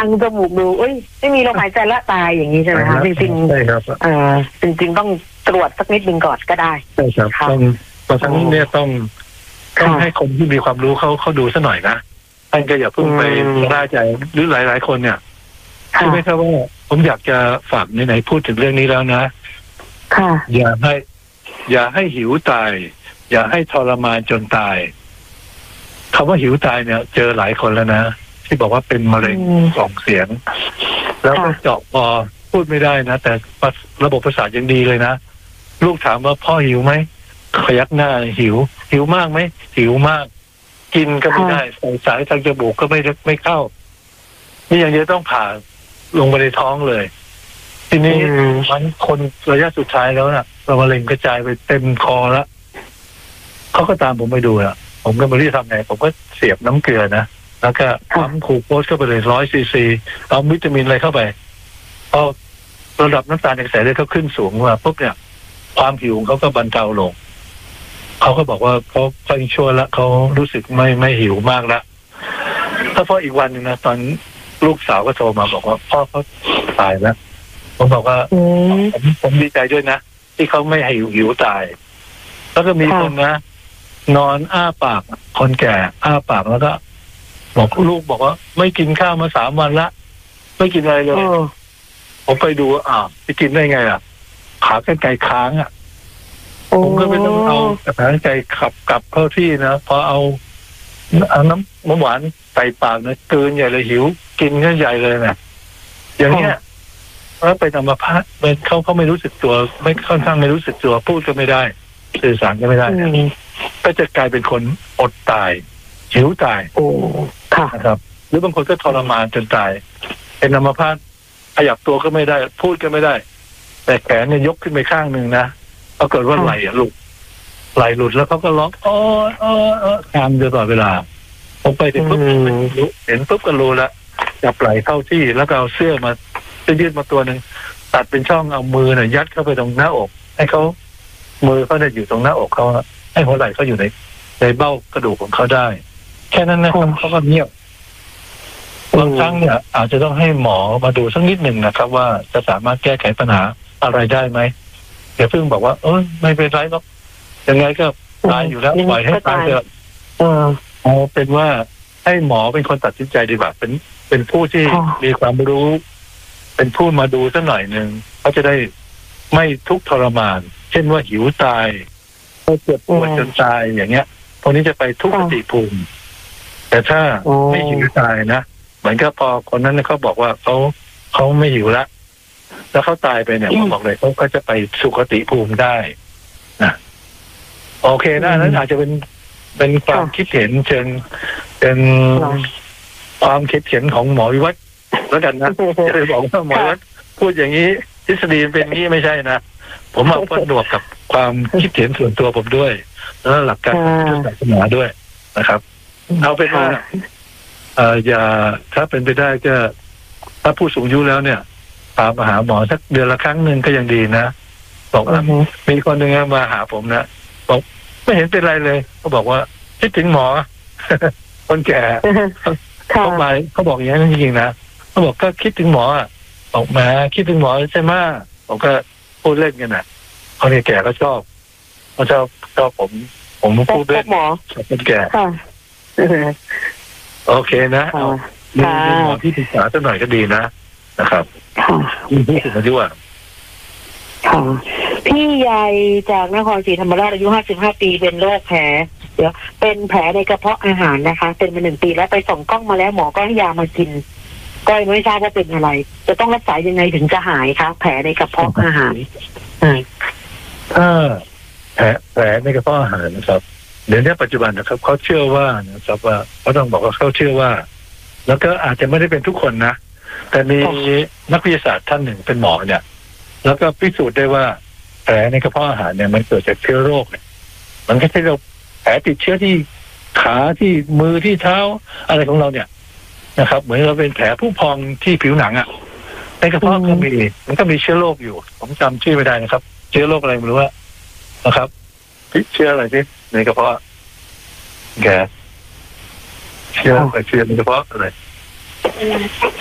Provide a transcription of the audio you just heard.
ทางจมูกดูไม่มีลมหายใจละตายอย่างนี้ใช่ไหมคะจริงๆใช่ครับจริงๆต้องตรวจสักนิดนึงก่อนก็ได้ใช่ครับต้องทั้งเนี่ยต้องให้คนที่มีความรู้เขาดูซะหน่อยนะท่านก็อย่าเพิ่งไปร่าใจหรือหลายๆคนเนี่ยใช่ไหมครับว่าผมอยากจะฝากไหนๆพูดถึงเรื่องนี้แล้วนะอย่าให้หิวตายอย่าให้ทรมานจนตายคำว่าหิวตายเนี่ยเจอหลายคนแล้วนะที่บอกว่าเป็นมะเร็งกล่องเสียงแล้วก็เจาะคอพูดไม่ได้นะแต่ระบบประสาทยังดีเลยนะลูกถามว่าพ่อหิวไหมขยักหน้าหิวมากไหมหิวมากกินก็ไม่ได้ใส่สายทางจมูกก็ไม่เข้านี่อย่างเดียวต้องผ่าลงไปในท้องเลยทีนี้มันคนระยะสุดท้ายแล้วน่ะมะเร็งกระจายไปเต็มคอแล้วเขาก็ตามผมไปดูอ่ะผมก็ไม่รู้จะทำไงผมก็เสียบน้ำเกลือนะแล้วก็ปั๊มคูโคสเข้าไปเลย100 ซีซีเอาวิตามินอะไรเข้าไปพอระดับน้ำตาลในกระแสเลือดเขาขึ้นสูงมาปุ๊บเนี่ยความหิวเขาก็บรรเทาลงเขาก็บอกว่าเขาชั่วแล้วเขารู้สึกไม่หิวมากแล้วถ้าพออีกวันนึงนะตอนลูกสาวก็โทรมาบอกว่าพ่อเขาตายแล้วผมบอกว่าผมดีใจด้วยนะที่เขาไม่หิวตายแล้วก็มีคนนะนอนอ้าปากคนแก่อ้าปากแล้วก็บอกลูกบอกว่าไม่กินข้าวมา3 วันละไม่กินอะไรเลยผมไปดูไปกินได้ไงขากรรไกรค้างผมก็ไม่ต้องเอากระกรรไกรขับกลับเข้าที่นะพอเอาน้ำหวานใส่ปากนะตื่นใหญ่เลยหิวกินก็ใหญ่เลยนะอย่างเงี้ยแล้วไปอัมพาตเขาไม่รู้สึกตัวไม่ค่อนข้างไม่รู้สึกตัวพูดก็ไม่ได้สื่อสารก็ไม่ได้ก็จะกลายเป็นคนอดตายหิวตายนะครับหรือบางคนก็ทรมานจนตายเป็นอัมพาตขยับตัวก็ไม่ได้พูดก็ไม่ได้แต่แขนเนี่ยยกขึ้นไปข้างหนึ่งนะปรากฏว่าไหล่หลุดแล้วเขาก็ร้องตามอยู่ตลอดเวลาผมไปถึงปุ๊บเห็นปุ๊บก็รู้แล้วจับไหล่เข้าที่แล้วก็เอาเสื้อมายืดมาตัวหนึ่งตัดเป็นช่องเอามือเนี่ยยัดเข้าไปตรงหน้าอกให้เขามือเขาเนี่ยอยู่ตรงหน้าอกเขาให้หัวไหล่เขาอยู่ในเบ้ากระดูกของเขาได้แค่นั้นนะครับเขาก็เงียบบางครั้งเนี่ยอาจจะต้องให้หมอมาดูสักนิดหนึ่งนะครับว่าจะสามารถแก้ไขปัญหาอะไรได้ไหมอย่าเพิ่งบอกว่าไม่เป็นไรหรอกยังไงก็ตายอยู่แล้วปล่อยให้ตายเถอะเอาเป็นว่าให้หมอเป็นคนตัดสินใจดีกว่าเป็นผู้ที่มีความรู้เป็นผู้มาดูสักหน่อยหนึ่งเขาจะได้ไม่ทุกข์ทรมานเช่นว่าหิวตายเจ็บปวดจนตายอย่างเงี้ยพวกนี้จะไปทุกขติภูมิแต่ถ้าไม่หิวตายนะเหมือนกับพอคนนั้นเขาบอกว่าเขาไม่หิวละแล้วเขาตายไปเนี่ยผมบอกเลยเขาก็จะไปสุคติภูมิได้นะโอเคนะนั้นอาจจะเป็นความคิดเห็นเชิงเป็นความคิดเห็นของหมอวิวัฒน์แล้วกันนะจะไปบอกว่าหมอวิวัฒน์พูดอย่างนี้ทฤษฎีเป็นนี้ไม่ใช่นะผมมาผนวกกับความคิดเห็นส่วนตัวผมด้วยแล้วหลักการศาสนาด้วยนะครับเอาเป็นว่าอย่าถ้าเป็นไปได้ก็ถ้าผู้สูงอายุแล้วเนี่ยพามาหาหมอสักเดือนละครั้งหนึ่งก็ยังดีนะบอกว่ามีคนหนึ่งมาหาผมนะบอกไม่เห็นเป็นไรเลยเขาบอกว่าคิดถึงหมอ คนแก่เขาบอกอย่างนั้นจริงๆนะเขาบอกก็คิดถึงหมอบอกมาคิดถึงหมอใช่ไหมผมก็พูดเล่นกันนะคนแก่ก็ชอบเขาชอบผมพูดเล่นคนแก่โอเคนะมีหมอที่ปรึกษาสักหน่อยก็ดีนะครับพี่ถึงมาด้วยพี่ใหญ่จากนครศรีธรรมราชอายุ55 ปีเป็นโรคแผลเป็นแผลในกระเพาะอาหารนะคะเป็นมา1 ปีแล้วไปส่องกล้องมาแล้วหมอก็ให้ยามากินก็ไม่ทราบว่าเป็นอะไรจะต้องรักษายังไงถึงจะหายคะแผลในกระเพาะอาหารแผลในกระเพาะอาหารนะครับเดี๋ยวนี้ปัจจุบันนะครับเขาเชื่อว่านะครับว่าเขาต้องบอกว่าเขาเชื่อว่าแล้วก็อาจจะไม่ได้เป็นทุกคนนะแต่มีนักวิทยาศาสตร์ท่านหนึ่งเป็นหมอเนี่ยแล้วก็พิสูจน์ได้ว่าแผลในกระเพาะอาหารเนี่ยมันเกิดจากเชื้อโรคเนี่ยมันไม่ใช่เราแผลติดเชื้อที่ขาที่มือที่เท้าอะไรของเราเนี่ยนะครับเหมือนเราเป็นแผลผู้พองที่ผิวหนังในกระเพาะก็มันก็มีเชื้อโรคอยู่ผมจำชื่อไม่ได้นะครับเชื้อโรคอะไรไม่รู้ว่านะครับเชื้ออะไรที่ในกระเพาะแกเชื้อในกระเพาะอะไร